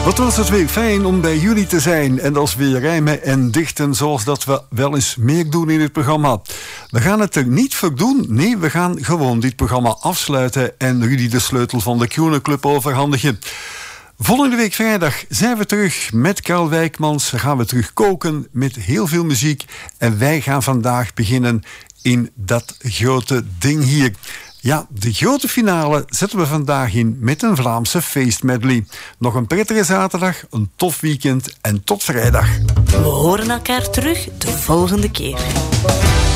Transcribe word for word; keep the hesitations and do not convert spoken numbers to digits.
Wat was het weer fijn om bij jullie te zijn. En als weer rijmen en dichten zoals dat we wel eens meer doen in het programma. We gaan het er niet voor doen. Nee, we gaan gewoon dit programma afsluiten en Rudy de sleutel van de Kroenen Club overhandigen. Volgende week vrijdag zijn we terug met Karel Wijkmans. Gaan we terug koken met heel veel muziek. En wij gaan vandaag beginnen in dat grote ding hier. Ja, de grote finale zetten we vandaag in met een Vlaamse feestmedley. Nog een prettige zaterdag, een tof weekend en tot vrijdag. We horen elkaar terug de volgende keer.